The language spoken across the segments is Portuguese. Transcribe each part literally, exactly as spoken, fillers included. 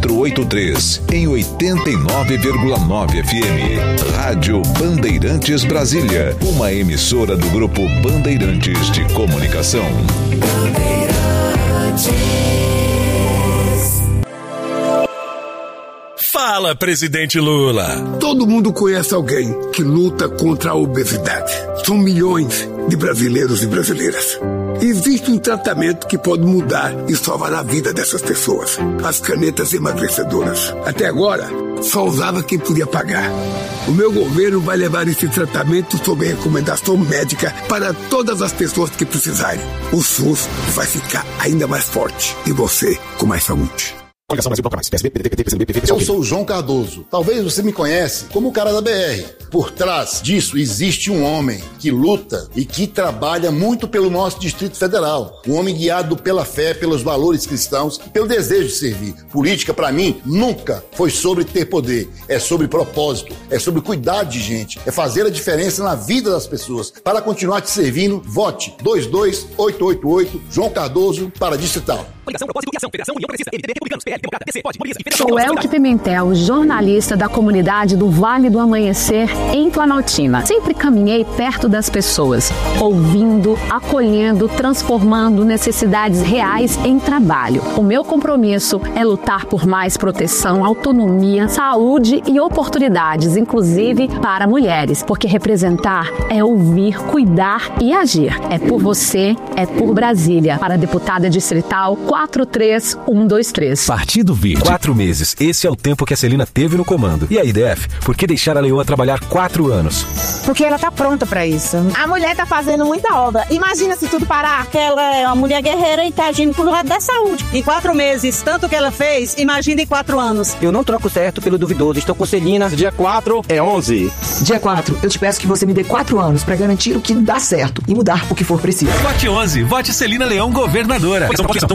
quatro oito três, em oitenta e nove vírgula nove F M. Rádio Bandeirantes Brasília, uma emissora do Grupo Bandeirantes de Comunicação. Fala, presidente Lula! Todo mundo conhece alguém que luta contra a obesidade. São milhões de brasileiros e brasileiras. Existe um tratamento que pode mudar e salvar a vida dessas pessoas. As canetas emagrecedoras. Até agora, só usava quem podia pagar. O meu governo vai levar esse tratamento sob recomendação médica para todas as pessoas que precisarem. O SUS vai ficar ainda mais forte e você com mais saúde. Eu sou o João Cardoso. Talvez você me conhece como o cara da B R. Por trás disso existe um homem que luta e que trabalha muito pelo nosso Distrito Federal. Um homem guiado pela fé, pelos valores cristãos e pelo desejo de servir. Política, pra mim, nunca foi sobre ter poder. É sobre propósito, é sobre cuidar de gente, é fazer a diferença na vida das pessoas. Para continuar te servindo, vote dois dois oito oito oito João Cardoso para Distrital. Sou Elke Pimentel, jornalista da comunidade do Vale do Amanhecer, em Planaltina. Sempre caminhei perto das pessoas, ouvindo, acolhendo, transformando necessidades reais em trabalho. O meu compromisso é lutar por mais proteção, autonomia, saúde e oportunidades, inclusive para mulheres, porque representar é ouvir, cuidar e agir. É por você, é por Brasília. Para a deputada distrital quatro três um dois três. Partido Verde. Quatro meses. Esse é o tempo que a Celina teve no comando. E a I D F? Por que deixar a Leoa trabalhar quatro anos? Porque ela tá pronta pra isso. A mulher tá fazendo muita obra. Imagina se tudo parar. Que ela é uma mulher guerreira e tá agindo pro lado da saúde. Em quatro meses, tanto que ela fez, imagina em quatro anos. Eu não troco certo pelo duvidoso. Estou com Celina. Dia quatro é onze. Dia quatro, eu te peço que você me dê quatro anos pra garantir o que dá certo e mudar o que for preciso. Vote onze. Vote Celina Leão, governadora.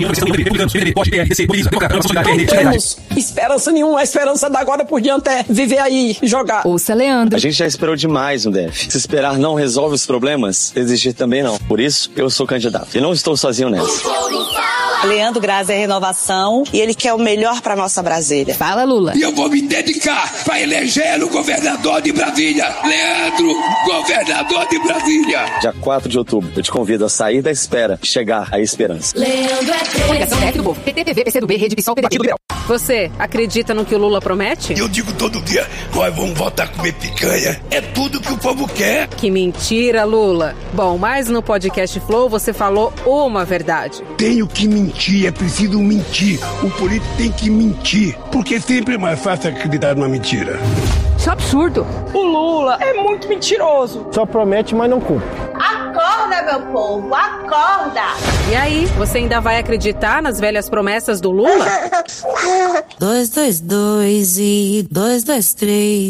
Não temos esperança nenhuma. A esperança da agora por diante é viver aí e jogar. Ouça Leandro. A gente já esperou demais no D F. Se esperar não resolve os problemas, existir também não. Por isso, eu sou candidato. E não estou sozinho nessa. Leandro Grazi é renovação e ele quer o melhor para nossa Brasília. Fala, Lula. E eu vou me dedicar para eleger o governador de Brasília. Leandro, governador de Brasília. Dia quatro de outubro, eu te convido a sair da espera e chegar à esperança. Leandro é Coligação D F do Povo. P T, P V, P C do B, Rede Pissol, P D T. Você acredita no que o Lula promete? Eu digo todo dia, nós vamos voltar a comer picanha. É tudo que o povo quer. Que mentira, Lula. Bom, mas no podcast Flow você falou uma verdade. Tenho que mentir, é preciso mentir. O político tem que mentir, porque sempre é mais fácil acreditar numa mentira. Isso é absurdo. O Lula é muito mentiroso. Só promete, mas não cumpre. Acorda, meu povo, acorda! E aí, você ainda vai acreditar nas velhas promessas do Lula? Dois, dois, dois e dois, dois, três.